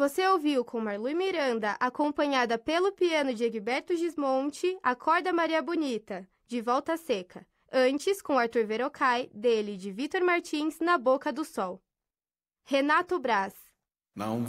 Você ouviu com Marlui Miranda, acompanhada pelo piano de Egberto Gismonti, Acorda Maria Bonita, de Volta Seca. Antes, com Arthur Verocai, dele de Vitor Martins, Na Boca do Sol. Renato Braz. Não